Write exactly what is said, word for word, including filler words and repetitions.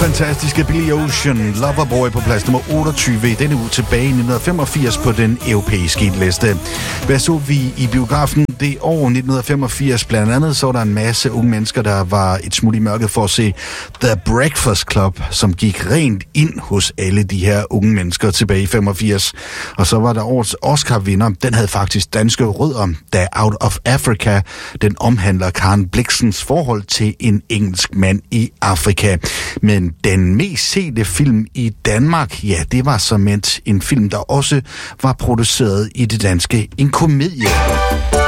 fantastiske Billy Ocean, Loverboy på plads nummer otteogtyve i denne uge tilbage i nitten femogfirs på den europæiske liste. Hvad så vi i biografen det år nitten femogfirs? Blandt andet så var der en masse unge mennesker, der var et smut i mørket for at se The Breakfast Club, som gik rent ind hos alle de her unge mennesker tilbage i femogfirs. Og så var der årets Oscar-vinder. Den havde faktisk danske rødder, da Out of Africa, den omhandler Karen Blixens forhold til en engelsk mand i Afrika. Men den mest sete film i Danmark, ja, det var såmænd en film, der også var produceret i det danske. En komedie.